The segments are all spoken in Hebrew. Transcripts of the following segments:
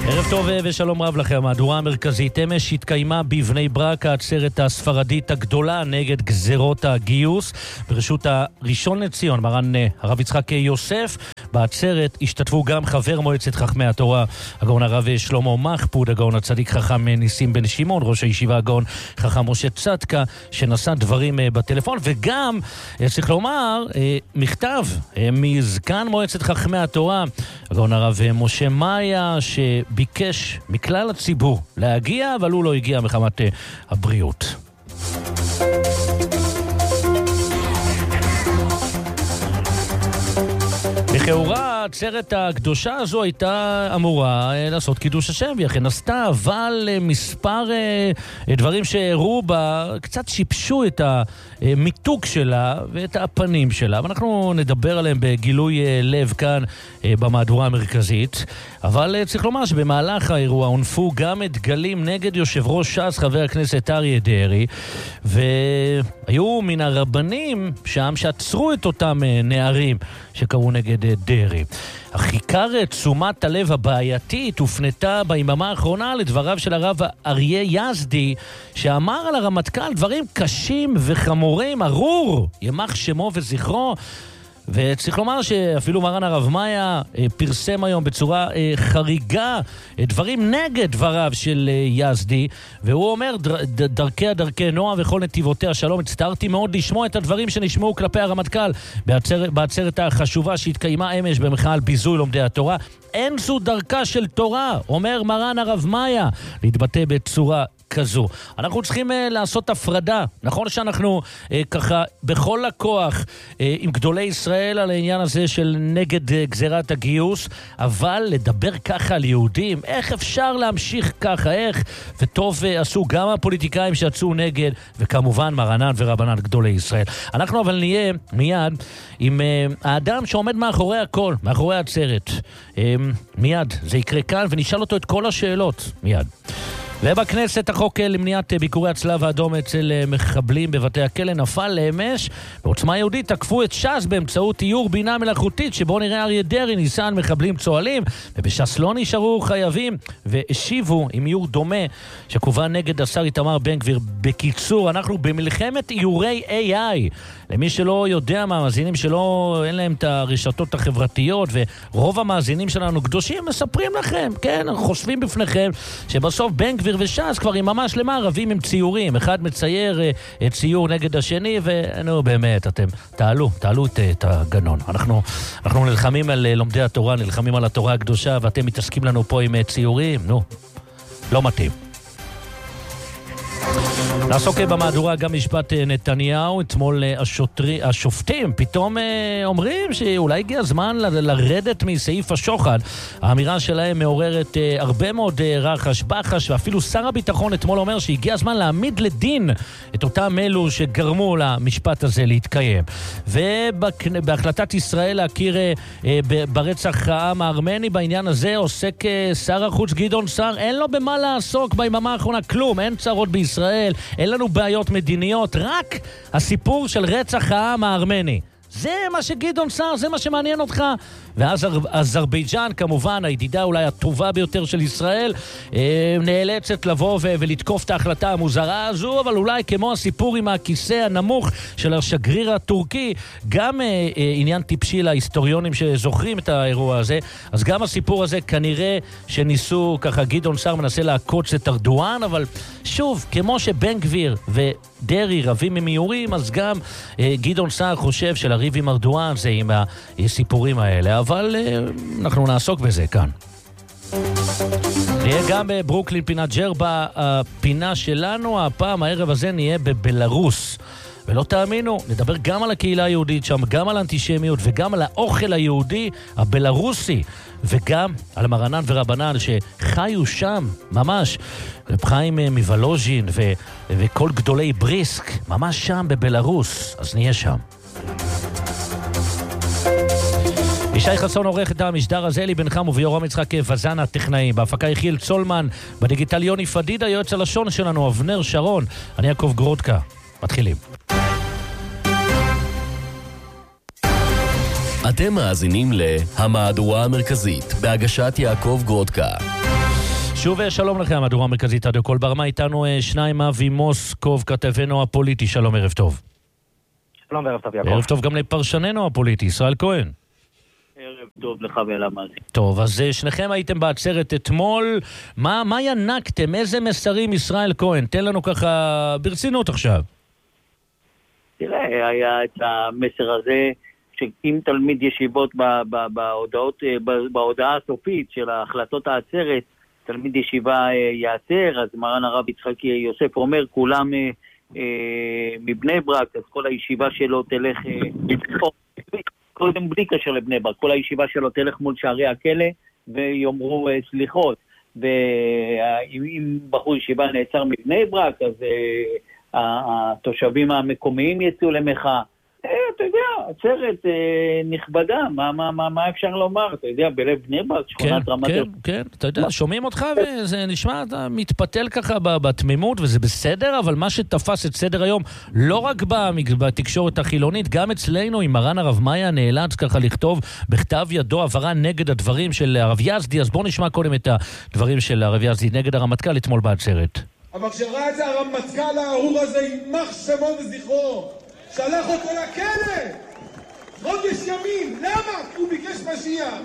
ערב טוב ושלום רב לכם. המהדורה המרכזית אמש התקיימה בבני ברק העצרת הספרדית הגדולה נגד גזרות הגיוס ברשות הראשון לציון מרן הרב יצחק יוסף. בעצרת השתתפו גם חבר מועצת חכמי התורה הגאון הרב שלמה מחפוד, הגאון הצדיק חכם ניסים בן שמעון, ראש הישיבה הגאון חכם משה צדקה שנשא דברים בטלפון, וגם צריך לומר מכתב מזקן מועצת חכמי התורה הגאון הרב משה מאיה שביקש מכלל הציבור להגיע, אבל הוא לא הגיע מחמת הבריאות. לכאורה העצרת הקדושה הזו הייתה אמורה לעשות קידוש השם, וכן עשתה, אבל מספר דברים שהראו בה קצת שיפשו את המיתוג שלה ואת הפנים שלה, ואנחנו נדבר עליהם בגילוי לב כאן במהדורה המרכזית. אבל צריך לומר שבמהלך האירוע הונפו גם דגלים נגד יושב ראש ש"ס חבר הכנסת אריה דרעי, והיו מן הרבנים שם שעצרו את אותם נערים שקראו נגד דרעי. אך עיקר תשומת הלב הבעייתית הופנתה ביממה האחרונה לדבריו של הרב אריה יזדי, שאמר על הרמטכ"ל דברים קשים וחמורים, ארור ימח שמו וזכרו. וצריך לומר שאפילו מרן הרב מאיה פרסם היום בצורה חריגה דברים נגד דבריו של יזדי, והוא אומר דרכי נועה וכל נתיבותיה שלום. הצטערתי מאוד לשמוע את הדברים שנשמעו כלפי הרמטכ"ל בעצרת החשובה שהתקיימה אמש במחאה על ביזוי לומדי התורה. אין זו דרכה של תורה, אומר מרן הרב מאיה, להתבטא בצורה כזו. אנחנו צריכים לעשות הפרדה. נכון שאנחנו ככה בכל הכוח עם גדולי ישראל על העניין הזה של נגד גזירת הגיוס, אבל לדבר ככה על יהודים, איך אפשר להמשיך ככה? איך? וטוב עשו גם הפוליטיקאים שיצאו נגד, וכמובן מרנן ורבנן גדולי ישראל. אנחנו אבל נהיה מיד עם האדם שעומד מאחורי הכל, מאחורי העצרת. מיד זה יקרה כאן ונשאל אותו את כל השאלות מיד. ובכנסת החוק למניעת ביקורי הצלב האדום אצל מחבלים בבתי הכלא נפל לאמש. בעוצמה יהודית תקפו את ש"ס באמצעות איור בינה מלאכותית שבו נראה אריה דרעי ניסה על מחבלים צועלים, ובש"ס לא נשארו חייבים והשיבו עם איור דומה שכוון נגד השר איתמר בן גביר. בקיצור, אנחנו במלחמת איורי AI. למי שלא יודע, מהמאזינים שלא אין להם את הרשתות החברתיות, ורוב המאזינים שלנו קדושים, מספרים לכם, כן, חושפים בפניכם שבסוף בן גביר וש"ס כבר עם ממש למה רבים עם ציורים, אחד מצייר ציור נגד השני, ונו באמת, אתם תעלו את הגנון. אנחנו נלחמים על לומדי התורה, נלחמים על התורה הקדושה, ואתם מתעסקים לנו פה עם ציורים, נו, לא מתאים. נעסוק במהדורה גם משפט נתניהו. אתמול השופטים פתאום אומרים שאולי הגיע הזמן לרדת מסעיף השוחד. האמירה שלהם מעוררת הרבה מאוד רחש בחש, ואפילו שר הביטחון אתמול אומר שהגיע הזמן להעמיד לדין את אותם אלו שגרמו למשפט הזה להתקיים. ובהחלטת ישראל להכיר ברצח העם הארמני, בעניין הזה עוסק שר החוץ גדעון סער. אין לו במה לעסוק ביממה האחרונה, כלום, אין צרות בישראל, אין לנו בעיות מדיניות, רק הסיפור של רצח העם הארמני. זה מה שגדעון סער, זה מה שמעניין אותך. ואז אזרבייג'אן, כמובן, הידידה אולי הטובה ביותר של ישראל, נאלצת לבוא ולתקוף את ההחלטה המוזרה הזו, אבל אולי כמו הסיפור עם הכיסא הנמוך של השגריר הטורקי, גם עניין טיפשי להיסטוריונים שזוכרים את האירוע הזה, אז גם הסיפור הזה כנראה שניסו, ככה גדעון סער מנסה לעקוץ את ארדואן, אבל שוב, כמו שבן גביר ודרעי רבים עם איורים, אז גם גדעון סער חושב שלריב עם ארדואן זה עם הסיפורים האלה, אבל אנחנו נעסוק בזה כאן. נהיה גם בברוקלין פינת ג'רבה, הפינה שלנו, הפעם הערב הזה נהיה בבלרוס. ולא תאמינו, נדבר גם על הקהילה היהודית שם, גם על האנטישמיות וגם על האוכל היהודי הבלרוסי, וגם על מרנן ורבנן שחיו שם ממש, רב חיים מוולוז'ין וכל גדולי בריסק, ממש שם בבלרוס, אז נהיה שם. ישי חסון עורך את המשדר הזה, אלי בן חם וביורם יצחק וזן הטכנאים, בהפקה יחיאל צולמן, בדיגיטל יוני פדידה, יועץ הלשון שלנו אבנר שרון, אני יעקב גרודקה. מתחילים. אתם מאזינים להמהדורה המרכזית בהגשת יעקב גרודקה. שוב שלום לכם, המהדורה המרכזית עד הכל ברמה, איתנו שניים, אבי מוסקוב, כתבנו הפוליטי, שלום, ערב טוב. שלום וערב טוב, יעקב. ערב טוב גם לפרשננו הפוליטי, ישראל כהן. ערב טוב לך ולמאזינים. טוב, אז שניכם הייתם בעצרת אתמול, מה ינקתם? איזה מסרים, ישראל כהן? תן לנו ככה ברצינות עכשיו. תראה, היה את המסר הזה, שאם תלמיד ישיבות בהודעה הסופית של ההחלטות העצרת, תלמיד ישיבה יעצר, אז מרן הרב יצחק יוסף אומר, כולם מבני ברק, אז כל הישיבה שלו תלך, קודם בלי קשר לבני ברק, כל הישיבה שלו תלך מול שערי הכלא, ויאמרו סליחות, ואם בחור ישיבה נעצר מבני ברק, אז התושבים המקומיים יצאו למחאה. אתה יודע, עצרת נכבדה, מה אפשר לומר? אתה יודע, בלב בני ברק, שכונת רמת גן. כן, אתה יודע, שומעים אותך וזה נשמע, אתה מתפתל ככה בתמימות, וזה בסדר, אבל מה שתפס את סדר היום, לא רק בתקשורת החילונית, גם אצלנו עם מרן הרב מאיה נאלץ ככה לכתוב בכתב ידו הבהרה נגד הדברים של הרב יזדי, אז בואו נשמע קודם את הדברים של הרב יזדי נגד הרמטכ"ל אתמול בעצרת. אבל כשראה את זה הרמטכ"ל הארור הזה, יימח שמו וזכרו, שלח אותו לכלא חודש ימים. למה? כי הוא ביקש משיח.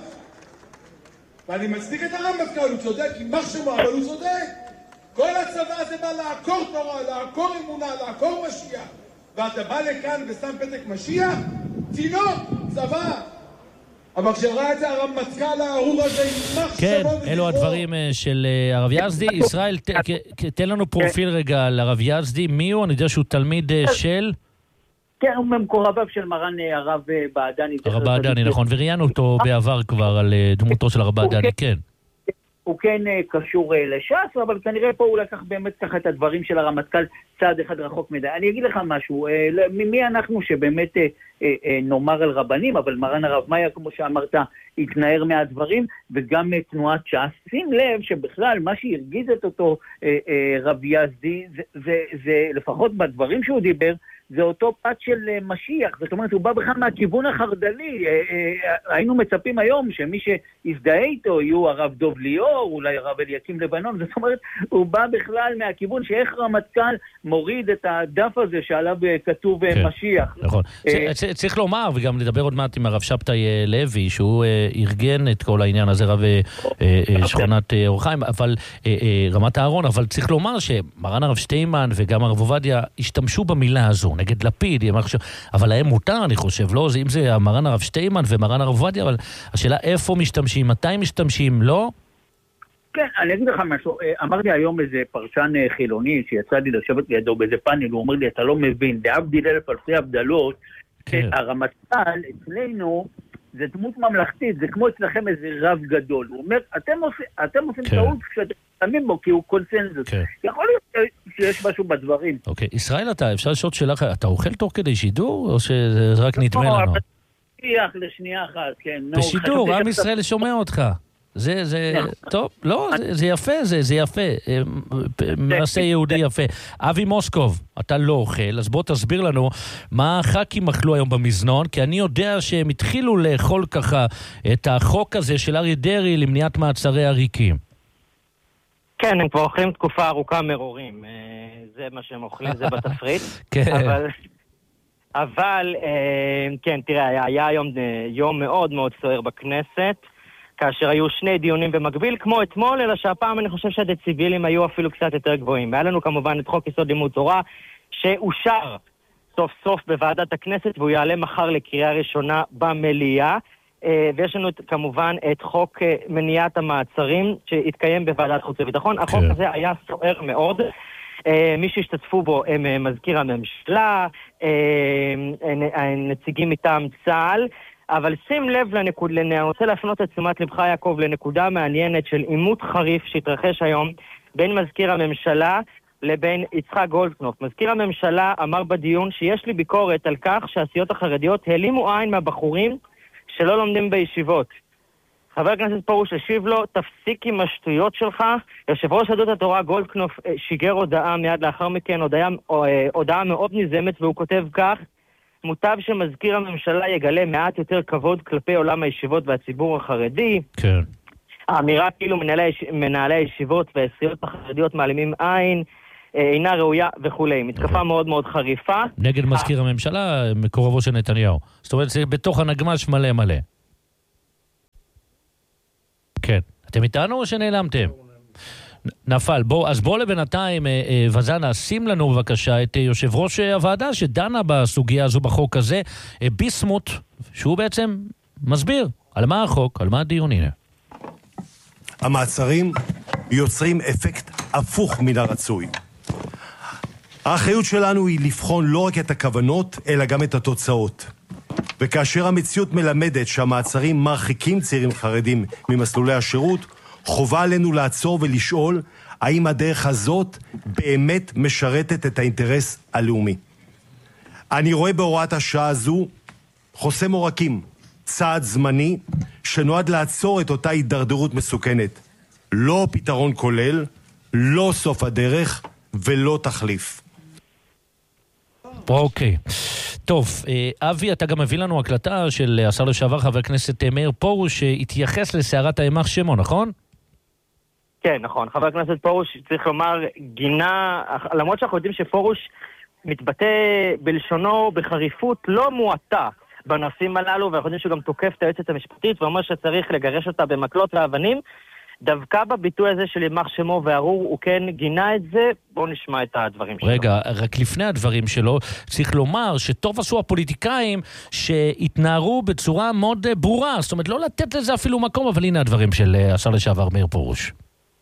ואני מצדיק את הרמטכ"ל, הוא צודק, יימח שמו, אבל הוא צודק. כל הצבא הזה בא לעקור תורה, לעקור אמונה, לעקור משיח, ואתה בא לכאן ושם פתק משיח? צינוק, צבא. אבל כשראה את זה הרמטכ"ל הארור הזה, יימח כן, שמו וזכרו. אלו הדברים של הרב יזדי. ישראל, תן לנו פרופיל רגע על הרב יזדי. מי הוא? אני יודע שהוא תלמיד של... כן, הוא ממקורביו של מרן הרב בעדני. הרב בעדני, נכון, וראיינו אותו בעבר כבר על דמותו של הרב בעדני, כן. הוא כן קשור לש"ס, אבל כנראה פה הוא לקח באמת ככה את הדברים של הרמטכ"ל צעד אחד רחוק מדי. אני אגיד לך משהו, מי אנחנו שבאמת נאמר על רבנים, אבל מרן הרב מאיה, כמו שאמרת, התנער מהדברים, וגם תנועת ש"ס. שים לב שבכלל מה שהרגיז את אותו רב יזדי, זה לפחות בדברים שהוא דיבר, זה אותו פת של משיח, זאת אומרת, הוא בא בכלל מהכיוון החרדלי. היינו מצפים היום שמי שיזדהה איתו יהיו הרב דוב ליאור, אולי הרב אליקים לבנון, זאת אומרת, הוא בא בכלל מהכיוון שאיך רמטכ"ל מוריד את הדף הזה שעליו כתוב משיח. נכון. צריך לומר, וגם לדבר עוד מעט עם הרב שבתאי לוי, שהוא ארגן את כל העניין הזה, רב שכונת אור החיים, אבל רמת הארון, אבל צריך לומר שמרן הרב שטיימן וגם הרב עובדיה השתמשו במילה הזו, נגד לפיד, אבל להם מותר, אני חושב, לא? אם זה מרן הרב שטיימן ומרן הרב עובדיה, אבל השאלה איפה משתמשים, מתי משתמשים, לא? כן, אני אגיד לך משהו, אמרתי היום איזה פרשן חילוני שיצא לי לשבת לידו באיזה פאנל, הוא אומר לי, אתה לא מבין, להבדיל אלף אלפי הבדלות, הרמטכ"ל אצלנו זה דמות ממלכתית, זה כמו אצלכם איזה רב גדול. הוא אומר, אתם עושים טעות כשאתם שמים בו, כי הוא קונסנזוס. יכול להיות שיש משהו בדברים. אוקיי, ישראל, אפשר לשאול שאלה, אתה אוכל תוך כדי שידור, או שזה רק נדמה לנו? לשנייה אחת, כן. בשידור, עם ישראל שומע אותך. זה, טוב, לא, זה יפה, זה יפה, מעשה יהודי יפה. אבי מוסקוב, אתה לא אוכל, אז בוא תסביר לנו מה הח"כים אכלו היום במזנון, כי אני יודע שהם התחילו לאכול ככה את החוק הזה של אריה דרעי למניעת מעצרי עריקים. כן, הם כבר אוכלים תקופה ארוכה מרורים, זה מה שהם אוכלים, זה בתפריט. כן. אבל, כן, תראה, היה היום יום מאוד מאוד סוער בכנסת, כאשר היו שני דיונים במקביל, כמו אתמול, אלא שהפעם אני חושב שהדציבילים היו אפילו קצת יותר גבוהים. והיה לנו כמובן את חוק יסוד לימוד תורה, שאושר סוף סוף בוועדת הכנסת, והוא יעלה מחר לקריאה ראשונה במליאה. ויש לנו כמובן את חוק מניעת המעצרים, שהתקיים בוועדת חוץ וביטחון. החוק הזה היה סוער מאוד. מי שהשתתפו בו הם מזכיר הממשלה, נציגים מטעם צה"ל, אבל שים לב אני רוצה להפנות את תשומת לבך יעקב לנקודה מעניינת של עימות חריף שהתרחש היום בין מזכיר הממשלה לבין יצחק גולדקנופ. מזכיר הממשלה אמר בדיון שיש לי ביקורת על כך שהסיעות החרדיות העלימו עין מהבחורים שלא לומדים בישיבות. חבר הכנסת פרוש השיב לו, תפסיק עם השטויות שלך. יושב ראש יהדות התורה גולדקנופ שיגר הודעה מיד לאחר מכן, הודעה מאוד נזמת, והוא כותב כך, מוטב שמזכיר הממשלה יגלה מעט יותר כבוד כלפי עולם הישיבות והציבור החרדי. כן. האמירה כאילו מנהלי הישיבות והסיעות החרדיות מעלימים עין, אינה ראויה וכולי. מתקפה מאוד מאוד חריפה. נגד מזכיר הממשלה, מקורבו של נתניהו. זאת אומרת, זה בתוך הנגמש מלא מלא. כן. אתם איתנו או שנעלמתם? נפל. אז בוא לבינתיים, וזנה, שים לנו בבקשה את יושב ראש הוועדה שדנה בסוגיה הזו בחוק הזה, ביסמוט, שהוא בעצם מסביר על מה החוק, על מה הדיון. הנה. המעצרים יוצרים אפקט הפוך מן הרצוי. האחריות שלנו היא לבחון לא רק את הכוונות, אלא גם את התוצאות. וכאשר המציאות מלמדת שהמעצרים מרחיקים צעירים חרדים ממסלולי השירות, חובה עלינו לעצור ולשאול האם הדרך הזאת באמת משרתת את האינטרס הלאומי. אני רואה בהוראת השעה הזו חוסם עורקים, צעד זמני שנועד לעצור את אותה הידרדרות מסוכנת. לא פתרון כולל, לא סוף הדרך ולא תחליף. אוקיי. טוב, אבי, אתה גם מביא לנו הקלטה של השר לשעבר חבר הכנסת מאיר פרוש שהתייחס לסערת האימח שמו, נכון? כן, נכון. חבר הכנסת פרוש, צריך לומר, גינה, למרות שאנחנו יודעים שפרוש מתבטא בלשונו בחריפות לא מועטה בנושאים הללו, ואנחנו יודעים שהוא גם תוקף את היועצת המשפטית ואומר שצריך לגרש אותה במקלות ואבנים, דווקא בביטוי הזה של יימח שמו וארור, הוא כן גינה את זה. בואו נשמע את הדברים שלו. רגע, רק לפני הדברים שלו, צריך לומר שטוב עשו הפוליטיקאים שהתנערו בצורה מאוד ברורה, זאת אומרת, לא לתת לזה אפילו מקום, אבל הנה הדברים של השר לשעבר מאיר פרוש.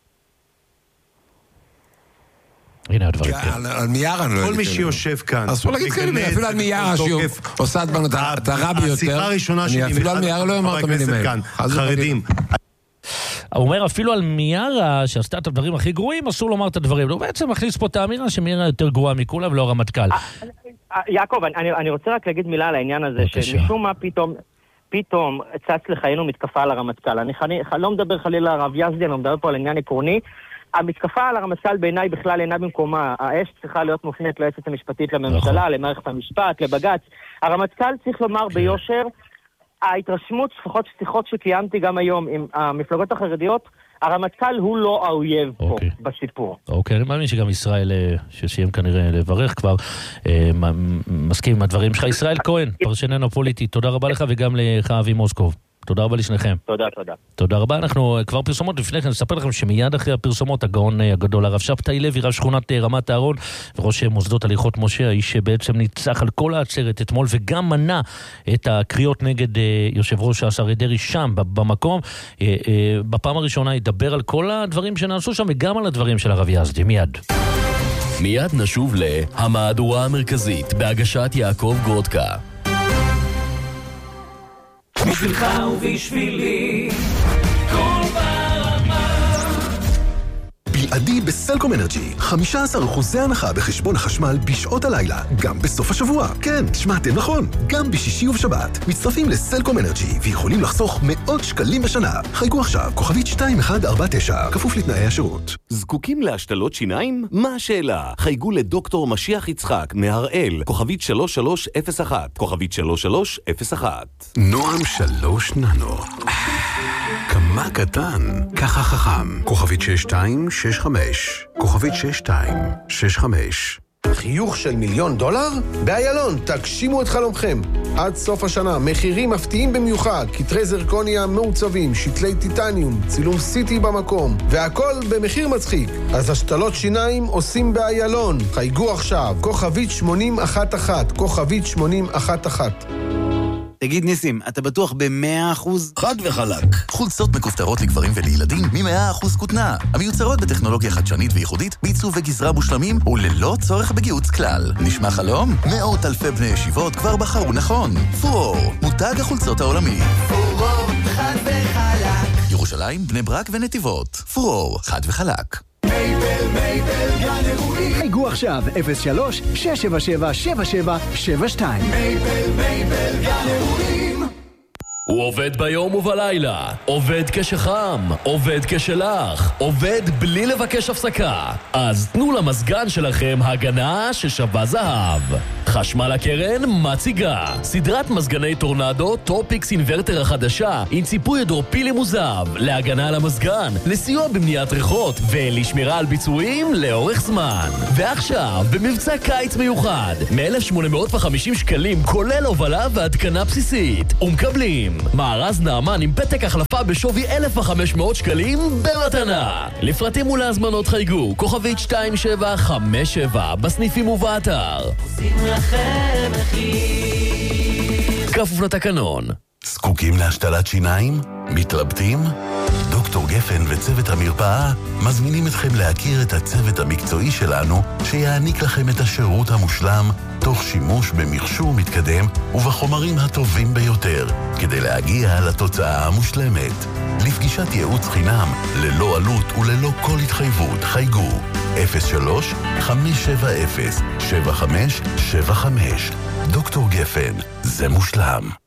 הנה הדברים. על מיארה אני לא כל מי שיושב כאן, אסור להגיד כאלה, אפילו על מיארה שהיא עושה את בנו את הרע ביותר. השיחה הראשונה שלי, אפילו על מיארה לא אמרת מילים האלה. חרדים. הוא אומר אפילו על מיארה שעשתה את הדברים הכי גרועים, אסור לומר את הדברים. הוא בעצם מכניס פה את האמירה שמיארה יותר גרועה מכולה ולא רמטכ"ל. יעקב, אני רוצה רק להגיד מילה על העניין הזה, שמשום מה פתאום צץ לחיינו מתקפה על הרמטכ"ל. אני לא מדבר חלילה על הרב יזדי, אני מדבר פה על עניין עקרוני. המתקפה על הרמטכ"ל בעיניי בכלל אינה במקומה. האש צריכה להיות מופנית ליועצת המשפטית לממשלה, למערכת המשפט, לבג"ץ. הרמטכ"ל צריך לומר ביושר, ההתרשמות, לפחות שיחות שקיימתי גם היום עם המפלגות החרדיות, הרמטכ"ל הוא לא האויב פה בסיפור. אוקיי, אני מאמין שגם ישראל, שסיים כנראה לברך כבר, מסכים עם הדברים שלך. ישראל כהן, פרשננו פוליטי, תודה רבה לך וגם לך אבי מוסקוב. תודה רבה לשניכם. תודה. תודה רבה, אנחנו כבר פרסומות לפני כן, נספר לכם שמיד אחרי הפרסומות, הגאון הגדול, הרב שבתאי לוי, רב שכונת רמת הארון, וראש מוסדות הליכות משה, האיש שבעצם ניצח על כל העצרת אתמול, וגם מנע את הקריאות נגד יושב ראש השר דרעי שם, במקום. בפעם הראשונה ידבר על כל הדברים שנעשו שם, וגם על הדברים של הרב יזדי, מיד. מיד נשוב להמהדורה המרכזית, בהגשת יעקב גרודקה. בשבילך ובשבילי כל ברמה. בלעדי בסלקום אנרג'י 15% הנחה בחשבון החשמל בשעות הלילה, גם בסוף השבוע. כן, שמעתם נכון, גם בשישי ובשבת. מצטרפים לסלקום אנרג'י ויכולים לחסוך מאות שקלים בשנה. חייגו עכשיו, כוכבית 2149, כפוף לתנאי השירות. זקוקים להשתלות שיניים? מה השאלה? חייגו לדוקטור משיח יצחק מהראל, כוכבית 3301, כוכבית 3301. נועם 3 ננו. כמה קטן, ככה חכם. כוכבית 6265, כוכבית 6265. חיוך של $1,000,000? באיילון, תגשימו את חלומכם. עד סוף השנה, מחירים מפתיעים במיוחד, כתרי זרקוניה מעוצבים, שתלי טיטניום, צילום סיטי במקום, והכל במחיר מצחיק. אז השתלות שיניים עושים באיילון. חייגו עכשיו, כוכבית 8011, כוכבית 8011. תגיד ניסים, אתה בטוח ב100%? חד וחלק. חולצות מכופתרות לגברים ולילדים מ100% כותנה. המיוצרות בטכנולוגיה חדשנית וייחודית, בעיצוב וגזרה מושלמים וללא צורך בגיוץ כלל. נשמע חלום? מאות אלפי בני ישיבות כבר בחרו נכון. פורור, מותג החולצות העולמי. פורור, חד וחלק. ירושלים, בני ברק ונתיבות. פורור, חד וחלק. מייבל, גן אירועים. חייגו עכשיו, 03-677-7772. מייבל, גן אירועים. הוא עובד ביום ובלילה, עובד כשחם, עובד כשלח, עובד בלי לבקש הפסקה. אז תנו למזגן שלכם הגנה ששווה זהב. חשמל הקרן מציגה סדרת מזגני טורנדו טופיקס אינברטר החדשה עם ציפוי הידרופילי מוזב להגנה על המזגן, לסיוע במניעת ריחות ולשמירה על ביצועים לאורך זמן. ועכשיו במבצע קיץ מיוחד מ-1,850 שקלים כולל הובלה והתקנה בסיסית, ומקבלים מארז נעמן עם פתק החלפה בשווי 1,500 שקלים במתנה. לפרטים ולהזמנות חייגו כוכבית 2757 בסניפים ובאתר. עושים לכם מחיר. כפוף לתקנון. זקוקים להשתלת שיניים? מתלבטים? דוקטור גפן וצוות המרפאה מזמינים אתכם להכיר את הצוות המקצועי שלנו שיעניק לכם את השירות המושלם תוך שימוש במכשור מתקדם ובחומרים הטובים ביותר כדי להגיע לתוצאה המושלמת. לפגישת ייעוץ חינם ללא עלות וללא כל התחייבות חייגו 03-570-7575. דוקטור גפן, זה מושלם.